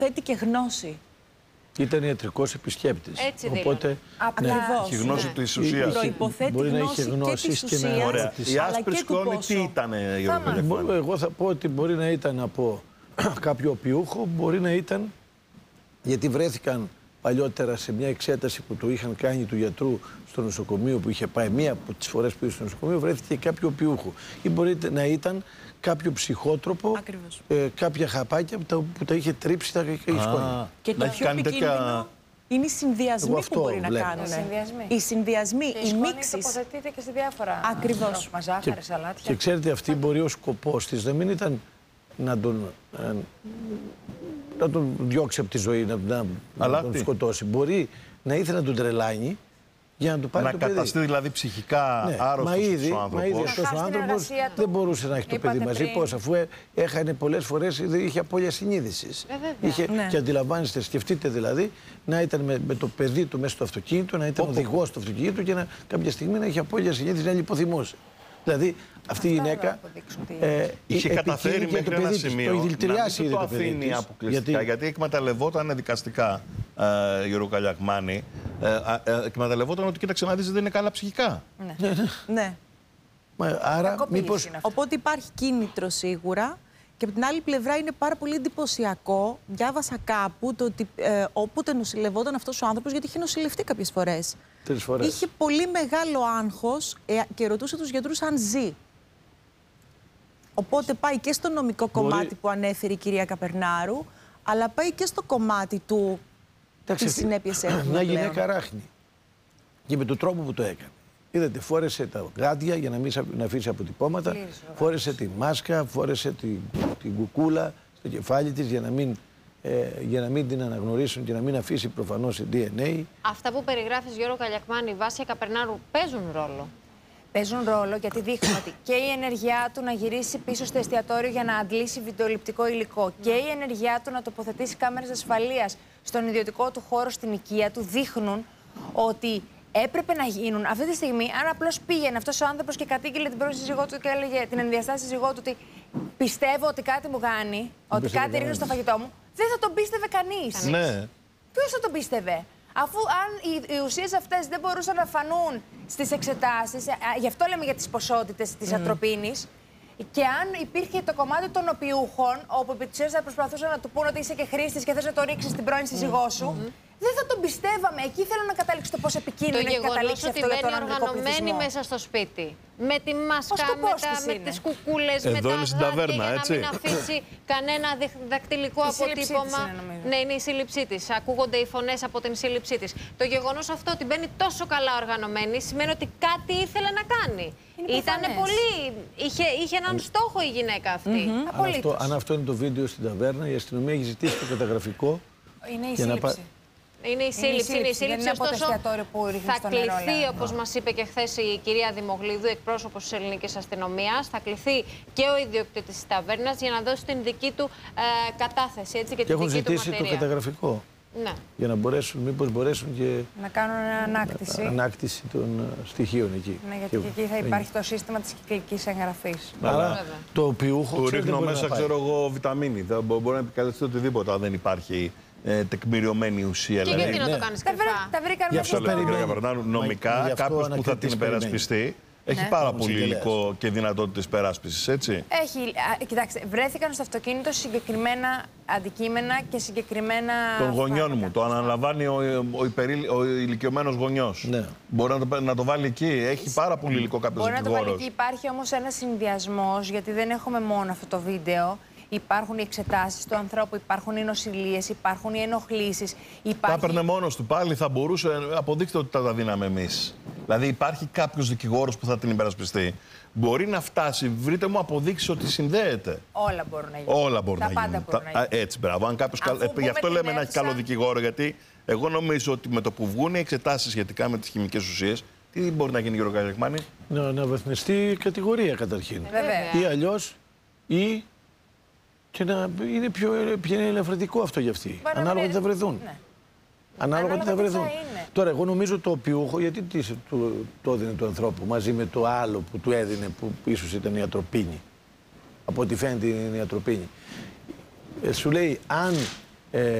θέτει και γνώση. Ήταν ιατρικός επισκέπτης. Έτσι δήλωνε. Οπότε, Ακριβώς. Έχει γνώση της ουσίας. Προϋποθέτει μπορεί να γνώση είχε και γνώσεις της και να- ουσίας, Ωραία. Η αλλά άσπρη και του σκόνη πόσο. τι ήταν, Γιώργο Καλιακμάνη? Εγώ θα πω ότι μπορεί να ήταν από κάποιο οπιούχο, μπορεί να ήταν γιατί βρέθηκαν παλιότερα σε μια εξέταση που του είχαν κάνει του γιατρού στο νοσοκομείο που είχε πάει, μία από τις φορές που είχε στο νοσοκομείο, βρέθηκε κάποιο οπιούχο. Ή μπορεί να ήταν κάποιο ψυχότροπο, κάποια χαπάκια που τα είχε τρίψει, τα είχε σκόνη. Και το πιο επικίνδυνο είναι οι συνδυασμοί που μπορεί να κάνουν. Οι συνδυασμοί, οι μίξεις. Τοποθετείται και σε διάφορα. Ακριβώς. Ζάχαρη, σαλάτια. Και ξέρετε, αυτή μπορεί ο σκοπός της να μην ήταν να τον διώξει από τη ζωή, να τον σκοτώσει. Μπορεί να ήθελε να τον τρελάνει για να του πάρει να το παιδί. Να καταστεί δηλαδή ψυχικά άρρωστος ο άνθρωπος. Μα ήδη αυτός ο άνθρωπος δεν μπορούσε να έχει το παιδί μαζί. Πώς, αφού έχανε πολλές φορές, είχε απώλεια συνείδησης. Και αντιλαμβάνεστε, σκεφτείτε δηλαδή, να ήταν με το παιδί του μέσα στο αυτοκίνητο, να ήταν οδηγός του αυτοκίνητου και κάποια στιγμή να είχε απώλεια συνείδησης, να λιποθυμούσε. Δηλαδή αυτή η γυναίκα είχε καταφέρει μέχρι ένα σημείο να μην το αφήνει αποκλειστικά, γιατί εκμεταλλευόταν δικαστικά, Γιώργο Καλιακμάνη, εκμεταλλευόταν ότι κοίταξε να δεις δεν είναι καλά ψυχικά. Ναι. Άρα μήπως... Οπότε υπάρχει κίνητρο σίγουρα. Και από την άλλη πλευρά είναι πάρα πολύ εντυπωσιακό. Διάβασα κάπου το ότι όποτε νοσηλευόταν αυτός ο άνθρωπος, γιατί είχε νοσηλευτεί κάποιες φορές. 3 φορές. Είχε πολύ μεγάλο άγχος και ρωτούσε τους γιατρούς αν ζει. Οπότε πάει και στο νομικό κομμάτι που ανέφερε η κυρία Καπερνάρου, αλλά πάει και στο κομμάτι του τι συνέπειες έχουν. Μια γυναίκα ράχνη. Και με τον τρόπο που το έκανε. Είδατε, φόρεσε τα γάντια για να μην αφήσει αποτυπώματα, φόρεσε τη μάσκα, φόρεσε την κουκούλα στο κεφάλι της για να μην την αναγνωρίσουν και να μην αφήσει προφανώς DNA. Αυτά που περιγράφεις, Γιώργο Καλιακμάνη, Βάσια Καπερνάρου, παίζουν ρόλο. Παίζουν ρόλο γιατί δείχνουν ότι και η ενεργειά του να γυρίσει πίσω στο εστιατόριο για να αντλήσει βιντεοληπτικό υλικό και η ενεργειά του να τοποθετήσει κάμερες ασφαλείας στον ιδιωτικό του χώρο στην οικία του δείχνουν ότι έπρεπε να γίνουν. Αυτή τη στιγμή, αν απλώς πήγαινε αυτός ο άνθρωπος και κατήγγειλε την πρώην σύζυγό του και έλεγε την ενδιαστάση σύζυγό του ότι πιστεύω ότι κάτι μου κάνει, ότι κάτι ρίχνω στο φαγητό μου, δεν θα τον πίστευε κανείς. Ναι. Ποιος θα τον πίστευε? Αφού αν οι ουσίες αυτές δεν μπορούσαν να φανούν στις εξετάσεις, γι' αυτό λέμε για τις ποσότητες της ατροπίνης, και αν υπήρχε το κομμάτι των οπιούχων, όπου επί της ουσίας θα προσπαθούσαν να του πούνε ότι είσαι και χρήστης και θες να το ρίξεις στην πρώην σύζυγό σου, δεν θα τον πιστεύαμε. Εκεί θέλω να καταλήξω το πώς επικίνδυνο έχει καταλήξει αυτό για τον ανδρικό πληθυσμό. Οργανωμένη μέσα στο σπίτι. Με τη μάσκα, με τις κουκούλες, με τα γάντια, για να μην αφήσει κανένα δακτυλικό αποτύπωμα. Ναι, είναι η σύλληψή της. Ακούγονται οι φωνές από την σύλληψή της. Το γεγονός αυτό ότι μπαίνει τόσο καλά οργανωμένη σημαίνει ότι κάτι ήθελε να κάνει. Ήτανε πολύ. Είχε έναν στόχο η γυναίκα αυτή. Αν αυτό είναι το βίντεο στην ταβέρνα, η αστυνομία έχει ζητήσει το καταγραφικό. Είναι η σύλληψη. Είναι η σύλληψη. Ωστόσο, θα κληθεί, όπως μας είπε και χθες η κυρία Δημογλίδου, εκπρόσωπος της ελληνικής αστυνομίας, θα κληθεί και ο ιδιοκτήτης της ταβέρνας για να δώσει την δική του κατάθεση. Έτσι, και έχουν ζητήσει το καταγραφικό. Ναι. Για να μπορέσουν, μήπως μπορέσουν και να κάνουν ανάκτηση των στοιχείων εκεί. Ναι, γιατί και εκεί θα υπάρχει το σύστημα της κυκλικής εγγραφής. Άρα το οπιούχο του ρίχνω μέσα, ξέρω εγώ, βιταμίνη. Μπορεί να επικαλεστεί οτιδήποτε αν δεν υπάρχει τεκμηριωμένη ουσία. Και γιατί να το κάνεις κρυφά? Τα βρήκαν μέσα στο νομικά, κάποιος που θα την υπερασπιστεί. Έχει πάρα πολύ υλικό και δυνατότητες υπεράσπισης, έτσι. Έχει. Κοιτάξτε, βρέθηκαν στο αυτοκίνητο συγκεκριμένα αντικείμενα και συγκεκριμένα. Των γονιών μου. Το αναλαμβάνει ο ηλικιωμένος γονιός. Ναι. Μπορεί να το βάλει εκεί. Έχει πάρα πολύ υλικό κάποιος δικηγόρος. Μπορεί να το βάλει εκεί. Υπάρχει όμως ένας συνδυασμός, γιατί δεν έχουμε μόνο αυτό το βίντεο. Υπάρχουν οι εξετάσεις του ανθρώπου, υπάρχουν οι νοσηλίες, υπάρχουν οι ενοχλήσεις. Τα έπαιρνε μόνος του. Πάλι θα μπορούσε. Αποδείξτε ότι τα δίναμε εμείς. Δηλαδή υπάρχει κάποιος δικηγόρος που θα την υπερασπιστεί. Μπορεί να φτάσει, βρείτε μου αποδείξεις ότι συνδέεται. Όλα μπορούν να γίνουν. Όλα μπορούν να γίνουν. Έτσι, μπράβο. Αν κάποιος γι' αυτό λέμε να έχει καλό δικηγόρο, γιατί εγώ νομίζω ότι με το που βγουν οι εξετάσεις σχετικά με τις χημικές ουσίες, τι μπορεί να γίνει, Γιώργο Καλιακμάνη? Να βαθμιστεί κατηγορία καταρχήν. Ή αλλιώς, ή και να είναι πιο ελαφρυντικό αυτό για αυτοί. Ανάλογα τι θα βρεθούν. Ναι. Ανάλογα τι θα βρεθούν. Τώρα, εγώ νομίζω το οπιούχο, γιατί το έδινε του ανθρώπου μαζί με το άλλο που του έδινε, που ίσως ήταν η ατροπίνη. Από ό,τι φαίνεται είναι η ατροπίνη. Σου λέει, αν